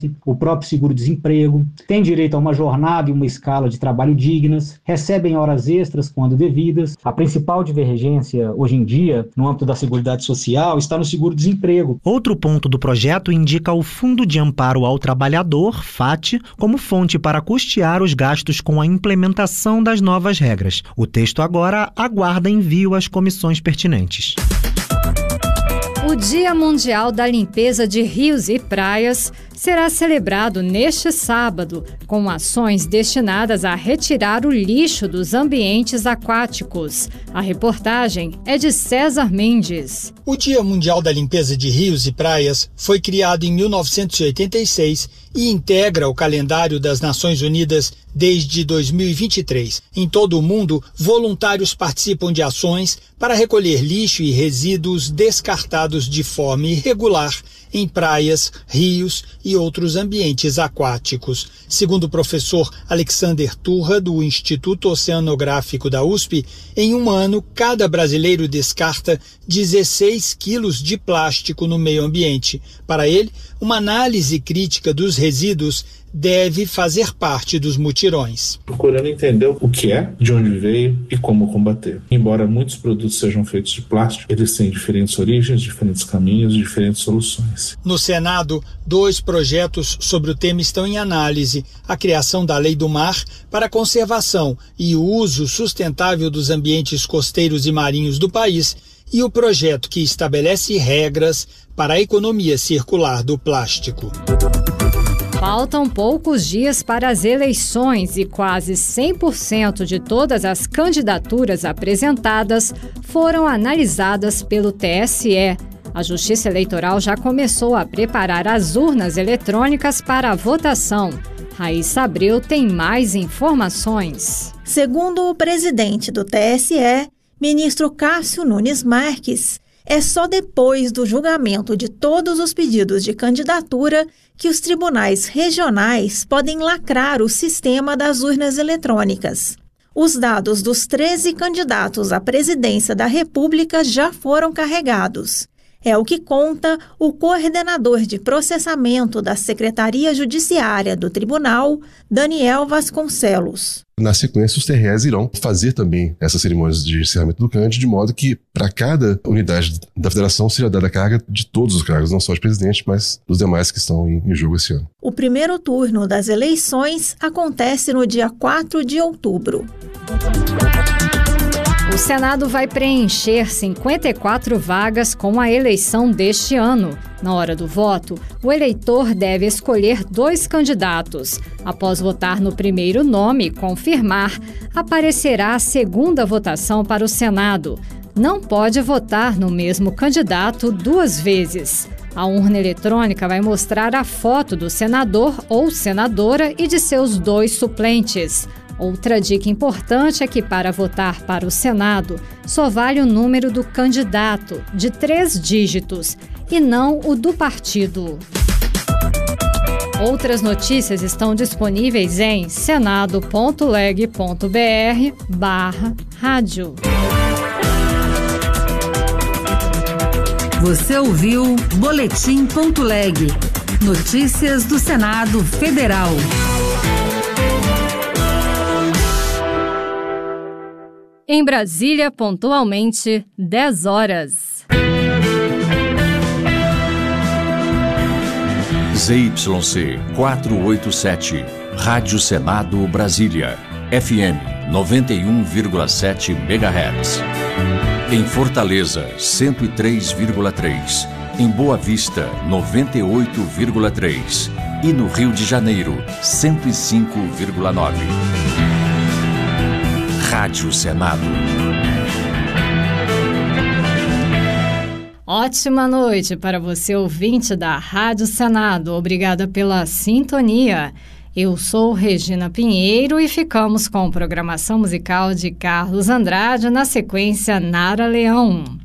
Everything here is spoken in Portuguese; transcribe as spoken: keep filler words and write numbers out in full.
o próprio seguro-desemprego, têm direito a uma jornada e uma escala de trabalho dignas, recebem horas extras quando devidas. A principal divergência hoje em dia, no âmbito da Seguridade Social, está no seguro-desemprego. Outro ponto do projeto indica o Fundo de Amparo ao Trabalhador, FAT, como fonte para custear os gastos com a implementação das novas regras. O texto agora aguarda envio às comissões pertinentes. O Dia Mundial da Limpeza de Rios e Praias será celebrado neste sábado, com ações destinadas a retirar o lixo dos ambientes aquáticos. A reportagem é de César Mendes. O Dia Mundial da Limpeza de Rios e Praias foi criado em mil novecentos e oitenta e seis e integra o calendário das Nações Unidas desde dois mil e vinte e três. Em todo o mundo, voluntários participam de ações para recolher lixo e resíduos descartados de forma irregular em praias, rios e outros ambientes aquáticos. Segundo o professor Alexander Turra, do Instituto Oceanográfico da U S P, em um ano, cada brasileiro descarta dezesseis quilos de plástico no meio ambiente. Para ele, uma análise crítica dos resíduos deve fazer parte dos mutirões. Procurando entender o que é, de onde veio e como combater. Embora muitos produtos sejam feitos de plástico, eles têm diferentes origens, diferentes caminhos e diferentes soluções. No Senado, dois projetos sobre o tema estão em análise: a criação da Lei do Mar para a conservação e o uso sustentável dos ambientes costeiros e marinhos do país e o projeto que estabelece regras para a economia circular do plástico. Faltam poucos dias para as eleições e quase cem por cento de todas as candidaturas apresentadas foram analisadas pelo T S E. A Justiça Eleitoral já começou a preparar as urnas eletrônicas para a votação. Raíssa Abreu tem mais informações. Segundo o presidente do T S E, ministro Cássio Nunes Marques, é só depois do julgamento de todos os pedidos de candidatura que os tribunais regionais podem lacrar o sistema das urnas eletrônicas. Os dados dos treze candidatos à presidência da República já foram carregados. É o que conta o coordenador de processamento da Secretaria Judiciária do Tribunal, Daniel Vasconcelos. Na sequência, os T R Es irão fazer também essas cerimônias de encerramento do Cândido, de modo que, para cada unidade da federação, seja dada a carga de todos os cargos, não só de presidente, mas dos demais que estão em, em jogo esse ano. O primeiro turno das eleições acontece no dia quatro de outubro. O Senado vai preencher cinquenta e quatro vagas com a eleição deste ano. Na hora do voto, o eleitor deve escolher dois candidatos. Após votar no primeiro nome e confirmar, aparecerá a segunda votação para o Senado. Não pode votar no mesmo candidato duas vezes. A urna eletrônica vai mostrar a foto do senador ou senadora e de seus dois suplentes. Outra dica importante é que, para votar para o Senado, só vale o número do candidato, de três dígitos, e não o do partido. Outras notícias estão disponíveis em senado ponto leg ponto br barra rádio. Você ouviu Boletim ponto leg. Notícias do Senado Federal. Em Brasília, pontualmente, dez horas. Z Y C quatrocentos e oitenta e sete, Rádio Senado Brasília, F M noventa e um vírgula sete megahertz. Em Fortaleza, cento e três vírgula três. Em Boa Vista, noventa e oito vírgula três. E no Rio de Janeiro, cento e cinco vírgula nove. Rádio Senado. Ótima noite para você, ouvinte da Rádio Senado. Obrigada pela sintonia. Eu sou Regina Pinheiro e ficamos com programação musical de Carlos Andrade, na sequência Nara Leão.